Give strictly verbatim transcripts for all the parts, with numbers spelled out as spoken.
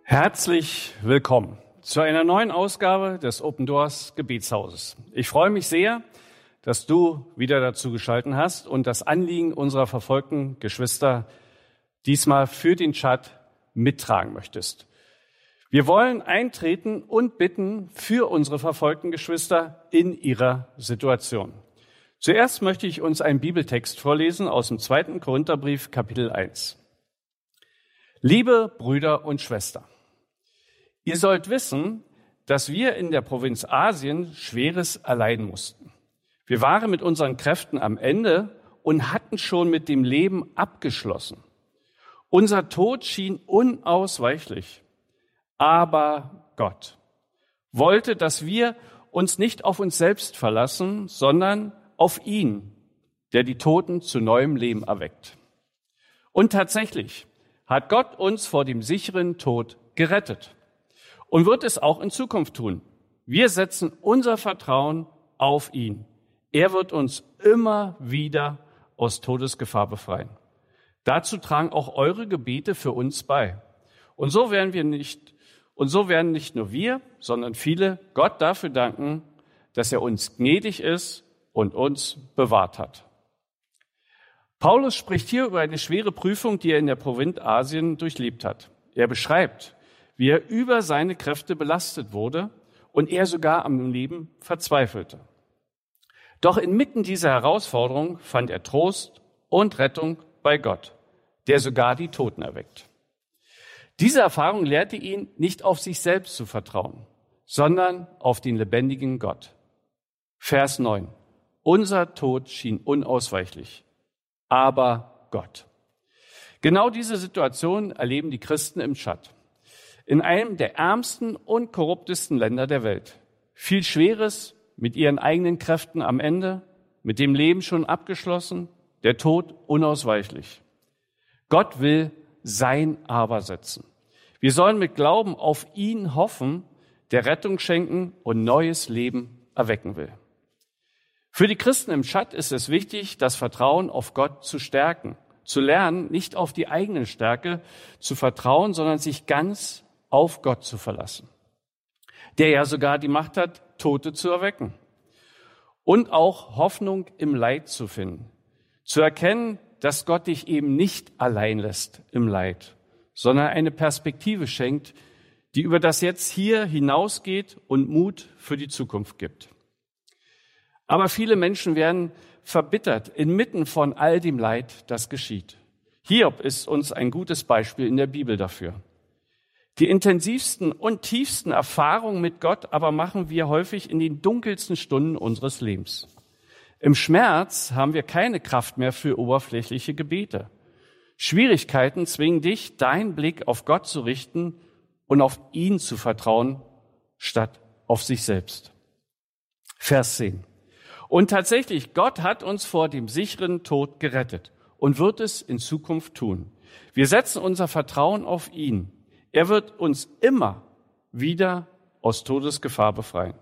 Herzlich willkommen zu einer neuen Ausgabe des Open Doors Gebetshauses. Ich freue mich sehr, dass du wieder dazu geschaltet hast und das Anliegen unserer verfolgten Geschwister diesmal für den Chat mittragen möchtest. Wir wollen eintreten und bitten für unsere verfolgten Geschwister in ihrer Situation. Zuerst möchte ich uns einen Bibeltext vorlesen aus dem zweiten Korintherbrief, Kapitel eins. Liebe Brüder und Schwestern, ihr sollt wissen, dass wir in der Provinz Asien Schweres erleiden mussten. Wir waren mit unseren Kräften am Ende und hatten schon mit dem Leben abgeschlossen. Unser Tod schien unausweichlich. Aber Gott wollte, dass wir uns nicht auf uns selbst verlassen, sondern auf ihn, der die Toten zu neuem Leben erweckt. Und tatsächlich hat Gott uns vor dem sicheren Tod gerettet und wird es auch in Zukunft tun. Wir setzen unser Vertrauen auf ihn. Er wird uns immer wieder aus Todesgefahr befreien. Dazu tragen auch eure Gebete für uns bei. Und so werden wir nicht, und so werden nicht nur wir, sondern viele Gott dafür danken, dass er uns gnädig ist und uns bewahrt hat. Paulus spricht hier über eine schwere Prüfung, die er in der Provinz Asien durchlebt hat. Er beschreibt, wie er über seine Kräfte belastet wurde und er sogar am Leben verzweifelte. Doch inmitten dieser Herausforderung fand er Trost und Rettung bei Gott, der sogar die Toten erweckt. Diese Erfahrung lehrte ihn, nicht auf sich selbst zu vertrauen, sondern auf den lebendigen Gott. Vers neun. Unser Tod schien unausweichlich, aber Gott. Genau diese Situation erleben die Christen im Tschad, in einem der ärmsten und korruptesten Länder der Welt. Viel Schweres mit ihren eigenen Kräften am Ende, mit dem Leben schon abgeschlossen, der Tod unausweichlich. Gott will sein Aber setzen. Wir sollen mit Glauben auf ihn hoffen, der Rettung schenken und neues Leben erwecken will. Für die Christen im Tschad ist es wichtig, das Vertrauen auf Gott zu stärken, zu lernen, nicht auf die eigene Stärke zu vertrauen, sondern sich ganz auf Gott zu verlassen, der ja sogar die Macht hat, Tote zu erwecken. Und auch Hoffnung im Leid zu finden, zu erkennen, dass Gott dich eben nicht allein lässt im Leid, sondern eine Perspektive schenkt, die über das Jetzt hier hinausgeht und Mut für die Zukunft gibt. Aber viele Menschen werden verbittert inmitten von all dem Leid, das geschieht. Hiob ist uns ein gutes Beispiel in der Bibel dafür. Die intensivsten und tiefsten Erfahrungen mit Gott aber machen wir häufig in den dunkelsten Stunden unseres Lebens. Im Schmerz haben wir keine Kraft mehr für oberflächliche Gebete. Schwierigkeiten zwingen dich, deinen Blick auf Gott zu richten und auf ihn zu vertrauen, statt auf sich selbst. Vers zehn. Und tatsächlich, Gott hat uns vor dem sicheren Tod gerettet und wird es in Zukunft tun. Wir setzen unser Vertrauen auf ihn. Er wird uns immer wieder aus Todesgefahr befreien.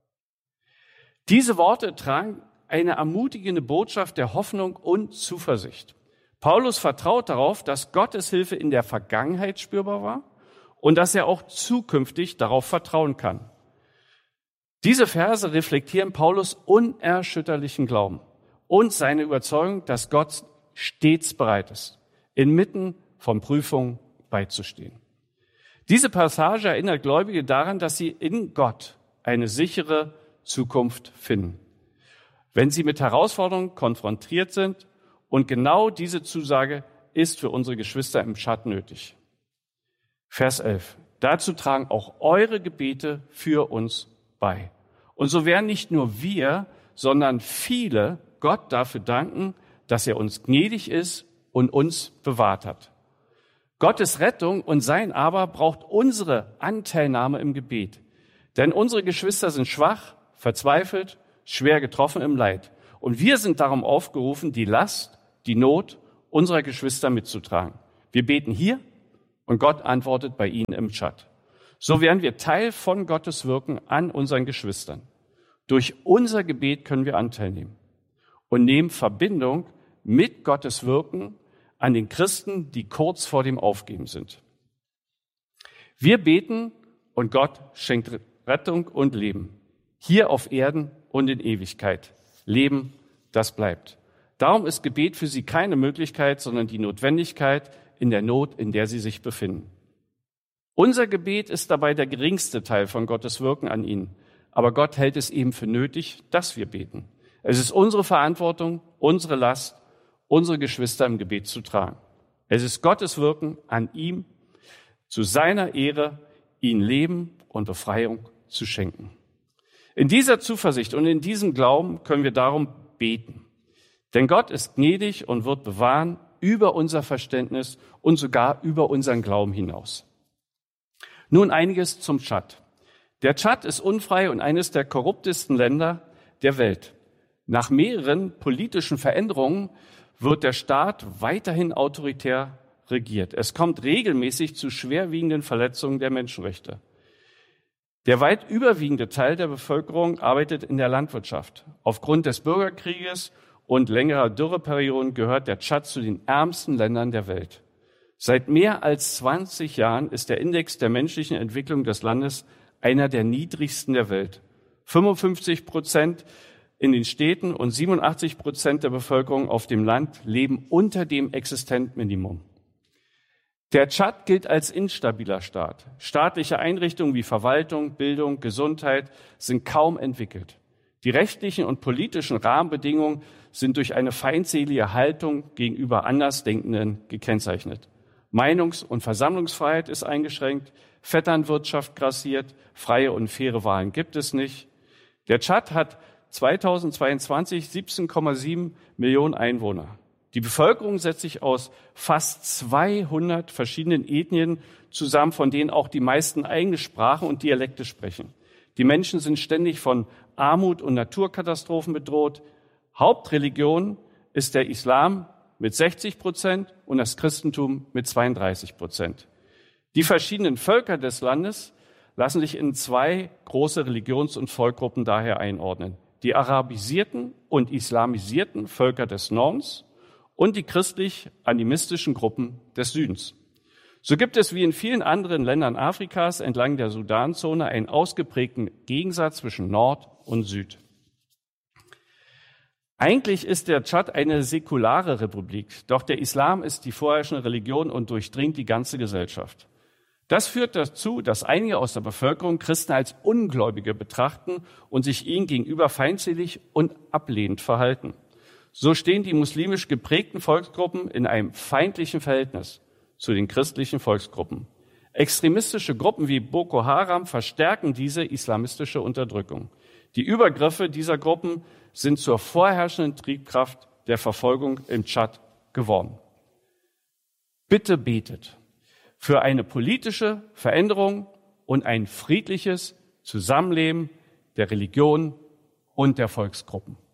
Diese Worte tragen eine ermutigende Botschaft der Hoffnung und Zuversicht. Paulus vertraut darauf, dass Gottes Hilfe in der Vergangenheit spürbar war und dass er auch zukünftig darauf vertrauen kann. Diese Verse reflektieren Paulus unerschütterlichen Glauben und seine Überzeugung, dass Gott stets bereit ist, inmitten von Prüfungen beizustehen. Diese Passage erinnert Gläubige daran, dass sie in Gott eine sichere Zukunft finden, wenn sie mit Herausforderungen konfrontiert sind. Und genau diese Zusage ist für unsere Geschwister im Tschad nötig. Vers elf. Dazu tragen auch eure Gebete für uns bei. Und so werden nicht nur wir, sondern viele Gott dafür danken, dass er uns gnädig ist und uns bewahrt hat. Gottes Rettung und sein Aber braucht unsere Anteilnahme im Gebet. Denn unsere Geschwister sind schwach, verzweifelt, schwer getroffen im Leid. Und wir sind darum aufgerufen, die Last, die Not unserer Geschwister mitzutragen. Wir beten hier und Gott antwortet bei ihnen im Tschad. So werden wir Teil von Gottes Wirken an unseren Geschwistern. Durch unser Gebet können wir Anteil nehmen und nehmen Verbindung mit Gottes Wirken an den Christen, die kurz vor dem Aufgeben sind. Wir beten und Gott schenkt Rettung und Leben. Hier auf Erden und in Ewigkeit. Leben, das bleibt. Darum ist Gebet für sie keine Möglichkeit, sondern die Notwendigkeit in der Not, in der sie sich befinden. Unser Gebet ist dabei der geringste Teil von Gottes Wirken an ihnen. Aber Gott hält es eben für nötig, dass wir beten. Es ist unsere Verantwortung, unsere Last, unsere Geschwister im Gebet zu tragen. Es ist Gottes Wirken an ihm, zu seiner Ehre, ihnen Leben und Befreiung zu schenken. In dieser Zuversicht und in diesem Glauben können wir darum beten. Denn Gott ist gnädig und wird bewahren über unser Verständnis und sogar über unseren Glauben hinaus. Nun einiges zum Tschad. Der Tschad ist unfrei und eines der korruptesten Länder der Welt. Nach mehreren politischen Veränderungen wird der Staat weiterhin autoritär regiert. Es kommt regelmäßig zu schwerwiegenden Verletzungen der Menschenrechte. Der weit überwiegende Teil der Bevölkerung arbeitet in der Landwirtschaft. Aufgrund des Bürgerkrieges und längerer Dürreperioden gehört der Tschad zu den ärmsten Ländern der Welt. Seit mehr als zwanzig Jahren ist der Index der menschlichen Entwicklung des Landes einer der niedrigsten der Welt. fünfundfünfzig Prozent in den Städten und siebenundachtzig Prozent der Bevölkerung auf dem Land leben unter dem Existenzminimum. Der Tschad gilt als instabiler Staat. Staatliche Einrichtungen wie Verwaltung, Bildung, Gesundheit sind kaum entwickelt. Die rechtlichen und politischen Rahmenbedingungen sind durch eine feindselige Haltung gegenüber Andersdenkenden gekennzeichnet. Meinungs- und Versammlungsfreiheit ist eingeschränkt, Vetternwirtschaft grassiert, freie und faire Wahlen gibt es nicht. Der Tschad hat zweitausendzweiundzwanzig siebzehn Komma sieben Millionen Einwohner. Die Bevölkerung setzt sich aus fast zweihundert verschiedenen Ethnien zusammen, von denen auch die meisten eigene Sprache und Dialekte sprechen. Die Menschen sind ständig von Armut und Naturkatastrophen bedroht. Hauptreligion ist der Islam mit sechzig Prozent und das Christentum mit zweiunddreißig Prozent. Die verschiedenen Völker des Landes lassen sich in zwei große Religions- und Volksgruppen daher einordnen. Die arabisierten und islamisierten Völker des Nordens und die christlich-animistischen Gruppen des Südens. So gibt es wie in vielen anderen Ländern Afrikas entlang der Sudanzone einen ausgeprägten Gegensatz zwischen Nord und Süd. Eigentlich ist der Tschad eine säkulare Republik, doch der Islam ist die vorherrschende Religion und durchdringt die ganze Gesellschaft. Das führt dazu, dass einige aus der Bevölkerung Christen als Ungläubige betrachten und sich ihnen gegenüber feindselig und ablehnend verhalten. So stehen die muslimisch geprägten Volksgruppen in einem feindlichen Verhältnis zu den christlichen Volksgruppen. Extremistische Gruppen wie Boko Haram verstärken diese islamistische Unterdrückung. Die Übergriffe dieser Gruppen sind zur vorherrschenden Triebkraft der Verfolgung im Tschad geworden. Bitte betet für eine politische Veränderung und ein friedliches Zusammenleben der Religion und der Volksgruppen.